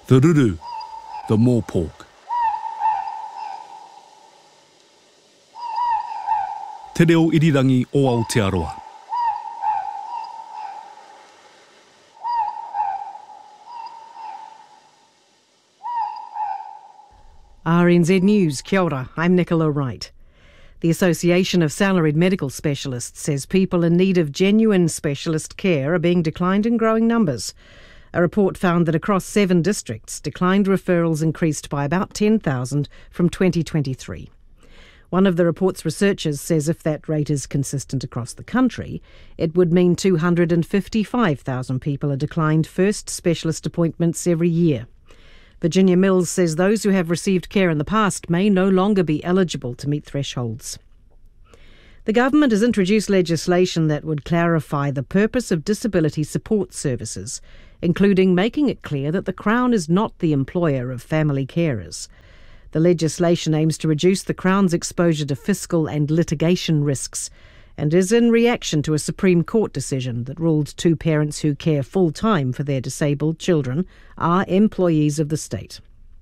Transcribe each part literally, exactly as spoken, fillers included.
The ruru, the mōpork. Te reo irirangi o Aotearoa. R N Z News, kia ora, I'm Nicola Wright. The Association of Salaried Medical Specialists says people in need of genuine specialist care are being declined in growing numbers. A report found that across seven districts, declined referrals increased by about ten thousand from twenty twenty-three. One of the report's researchers says if that rate is consistent across the country, it would mean two hundred fifty-five thousand people are declined first specialist appointments every year. Virginia Mills says those who have received care in the past may no longer be eligible to meet thresholds. The government has introduced legislation that would clarify the purpose of disability support services, including making it clear that the Crown is not the employer of family carers. The legislation aims to reduce the Crown's exposure to fiscal and litigation risks and is in reaction to a Supreme Court decision that ruled two parents who care full-time for their disabled children are employees of the state.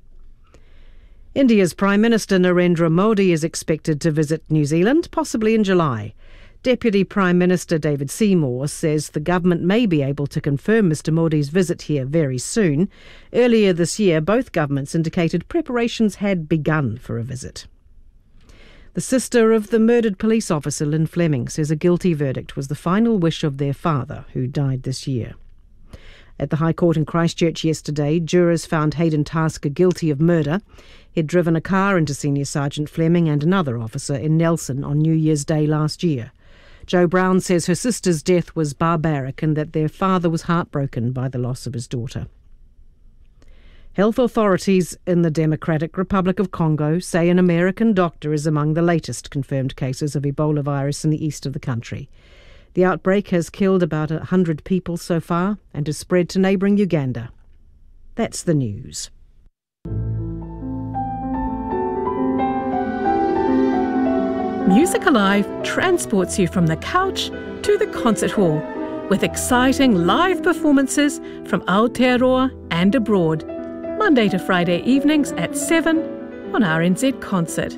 India's Prime Minister Narendra Modi is expected to visit New Zealand, possibly in July. Deputy Prime Minister David Seymour says the government may be able to confirm Mr Modi's visit here very soon. Earlier this year, both governments indicated preparations had begun for a visit. The sister of the murdered police officer Lynn Fleming says a guilty verdict was the final wish of their father, who died this year. At the High Court in Christchurch yesterday, jurors found Hayden Tasker guilty of murder. He'd driven a car into Senior Sergeant Fleming and another officer in Nelson on New Year's Day last year. Jo Brown says her sister's death was barbaric and that their father was heartbroken by the loss of his daughter. Health authorities in the Democratic Republic of Congo say an American doctor is among the latest confirmed cases of Ebola virus in the east of the country. The outbreak has killed about one hundred people so far and has spread to neighbouring Uganda. That's the news. Music Alive transports you from the couch to the concert hall with exciting live performances from Aotearoa and abroad, Monday to Friday evenings at seven on R N Z Concert.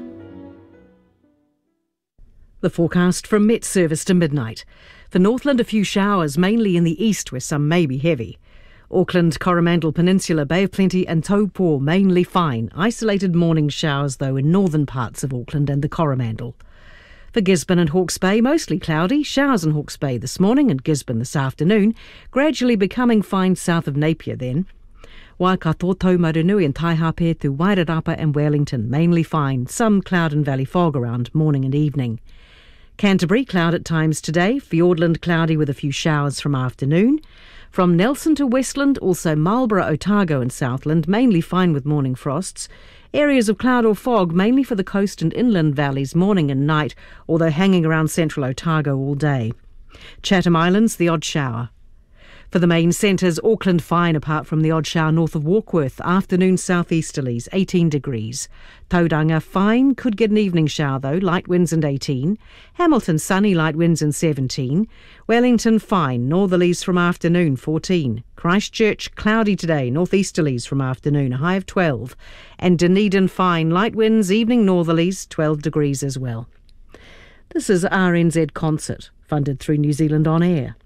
The forecast from Met Service to midnight. For Northland, a few showers, mainly in the east where some may be heavy. Auckland, Coromandel Peninsula, Bay of Plenty and Taupō mainly fine. Isolated morning showers though in northern parts of Auckland and the Coromandel. For Gisborne and Hawke's Bay, mostly cloudy. Showers in Hawke's Bay this morning and Gisborne this afternoon, gradually becoming fine south of Napier then. Waikato, Taumarunui and Taihape to Wairarapa and Wellington, mainly fine. Some cloud and valley fog around morning and evening. Canterbury, cloud at times today. Fiordland, cloudy with a few showers from afternoon. From Nelson to Westland, also Marlborough, Otago and Southland, mainly fine with morning frosts. Areas of cloud or fog, mainly for the coast and inland valleys, morning and night, although hanging around central Otago all day. Chatham Islands, the odd shower. For the main centres, Auckland fine apart from the odd shower north of Warkworth. Afternoon southeasterlies, eighteen degrees. Tauranga fine, could get an evening shower though, light winds and eighteen. Hamilton sunny, light winds and seventeen. Wellington fine, northerlies from afternoon, fourteen. Christchurch cloudy today, northeasterlies from afternoon, a high of twelve. And Dunedin fine, light winds, evening northerlies, twelve degrees as well. This is R N Z Concert, funded through New Zealand On Air.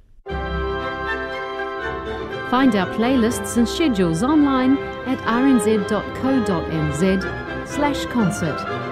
Find our playlists and schedules online at r n z dot co dot n z slash concert.